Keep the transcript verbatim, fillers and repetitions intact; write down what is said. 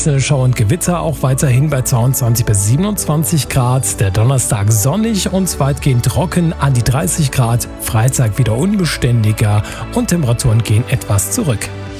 einzelne Schauer und Gewitter auch weiterhin bei zweiundzwanzig bis siebenundzwanzig Grad. Der Donnerstag sonnig und weitgehend trocken an die dreißig Grad. Freitag wieder unbeständiger und Temperaturen gehen etwas zurück.